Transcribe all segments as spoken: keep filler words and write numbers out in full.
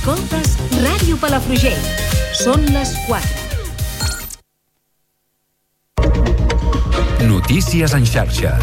Escoltes Ràdio Palafrugell. Són les quatre. Notícies en xarxa.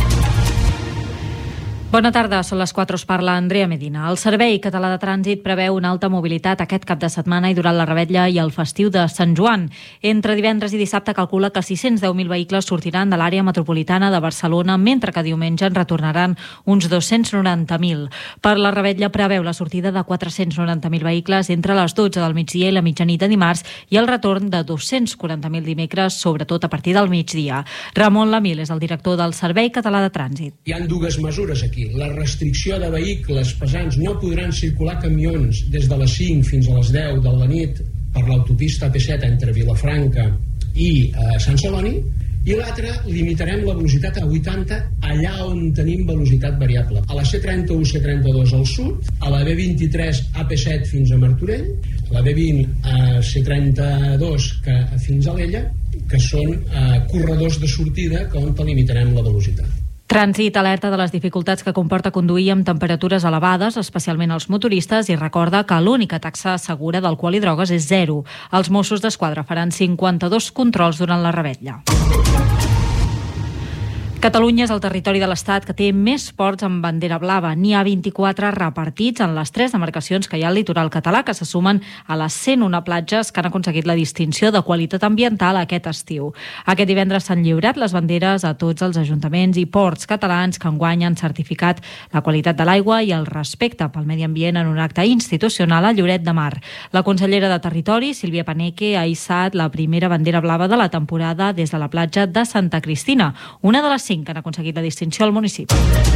Bona tarda, són les quatre, us parla Andrea Medina. El Servei Català de Trànsit preveu una alta mobilitat aquest cap de setmana i durant la revetlla i el festiu de Sant Joan. Entre divendres i dissabte calcula que sis-cents deu mil vehicles sortiran de l'àrea metropolitana de Barcelona, mentre que diumenge en retornaran uns dos-cents noranta mil. Per la revetlla preveu la sortida de quatre-cents noranta mil vehicles entre les dotze del migdia i la mitjanit de dimarts i el retorn de dos-cents quaranta mil dimecres, sobretot a partir del migdia. Ramon Lamil és el director del Servei Català de Trànsit. Hi ha dues mesures aquí. La restricció de vehicles pesants, no podran circular camions des de les cinc fins a les deu de la nit per l'autopista A P set entre Vilafranca i eh, Sant Celoni, i l'altra, limitarem la velocitat a vuitanta allà on tenim velocitat variable. A la C trenta-u, C trenta-dos al sud, a la B vint-i-tres, A P set fins a Martorell, la B vint, a C trenta-dos que, fins a l'Ella, que són eh, corredors de sortida que on limitarem la velocitat. Trànsit alerta de les dificultats que comporta conduir amb temperatures elevades, especialment als motoristes, i recorda que l'única taxa segura d'alcohol i drogues és zero. Els Mossos d'Esquadra faran cinquanta-dos controls durant la revetlla. Catalunya és el territori de l'Estat que té més ports amb bandera blava. N'hi ha vint-i-quatre repartits en les tres demarcacions que hi ha al litoral català, que se sumen a les cent una platges que han aconseguit la distinció de qualitat ambiental aquest estiu. Aquest divendres s'han lliurat les banderes a tots els ajuntaments i ports catalans que enguany han certificat la qualitat de l'aigua i el respecte pel medi ambient en un acte institucional a Lloret de Mar. La consellera de Territori, Sílvia Paneque, ha hissat la primera bandera blava de la temporada des de la platja de Santa Cristina, una de les cinc que han aconseguit la distinció al municipi.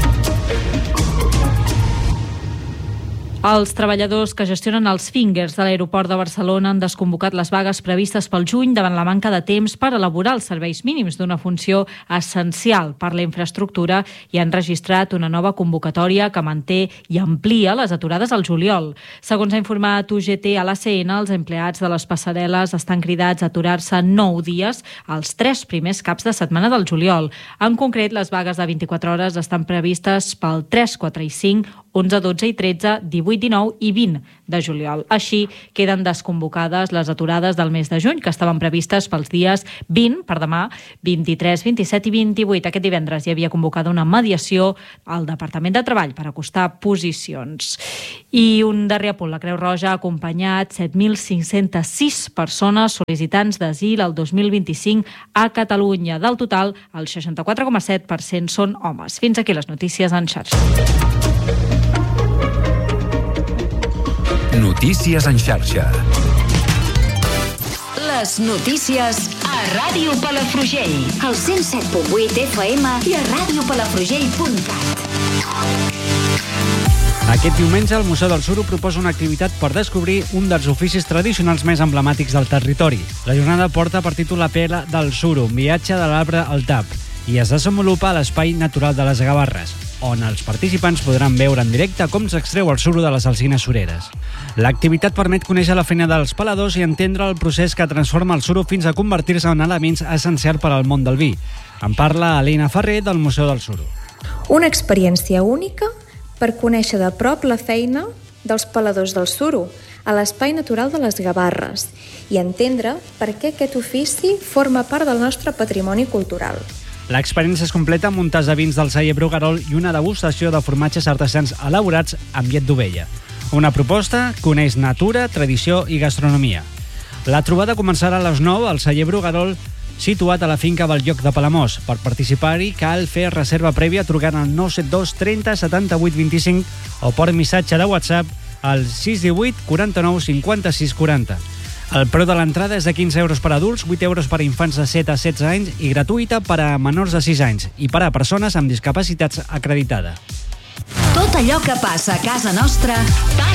Els treballadors que gestionen els fingers de l'aeroport de Barcelona han desconvocat les vagues previstes pel juny davant la manca de temps per elaborar els serveis mínims d'una funció essencial per la infraestructura i han registrat una nova convocatòria que manté i amplia les aturades al juliol. Segons ha informat U G T a l'A C N, els empleats de les passarel·les estan cridats a aturar-se nou dies els tres primers caps de setmana del juliol. En concret, les vagues de vint-i-quatre hores estan previstes pel tres, quatre i cinc, onze, dotze i tretze, divuit, dinou i vint de juliol. Així queden desconvocades les aturades del mes de juny, que estaven previstes pels dies vint, per demà, vint-i-tres, vint-i-set i vint-i-vuit. Aquest divendres hi havia convocada una mediació al Departament de Treball per acostar posicions. I un darrer apunt, la Creu Roja ha acompanyat set mil cinc-cents sis persones sol·licitants d'asil el dos mil vint-i-cinc a Catalunya. Del total, el seixanta-quatre coma set per cent són homes. Fins aquí les notícies en xarxa. Notícies en xarxa. Les notícies a Ràdio Palafrugell, al cent set punt vuit F M i a ràdio palafrugell punt cat. Aquest diumenge el Museu del Suro proposa una activitat per descobrir un dels oficis tradicionals més emblemàtics del territori. La jornada porta per títol La Pela del Suro, un viatge de l'arbre al tap, i es desenvolupa a l'Espai Natural de les Gavarres, on els participants podran veure en directe com s'extreu el suro de les alzines sureres. L'activitat permet conèixer la feina dels peladors i entendre el procés que transforma el suro fins a convertir-se en elements essencials per al món del vi. En parla Elena Ferrer, del Museu del Suro. Una experiència única per conèixer de prop la feina dels peladors del suro a l'Espai Natural de les Gavarres i entendre per què aquest ofici forma part del nostre patrimoni cultural. L'experiència es completa amb un tas de vins del celler Bruguerol i una degustació de formatges artesans elaborats amb llet d'ovella. Una proposta que uneix natura, tradició i gastronomia. La trobada començarà a les nou al celler Bruguerol, situat a la finca Belllloc de Palamós. Per participar-hi cal fer reserva prèvia trucant al nou set dos trenta setanta-vuit vint-i-cinc o per missatge de WhatsApp al sis divuit quaranta-nou cinquanta-sis quaranta. El preu de l'entrada és de quinze euros per adults, vuit euros per a infants de set a setze anys i gratuïta per a menors de sis anys i per a persones amb discapacitats acreditada. Tot allò que passa a casa nostra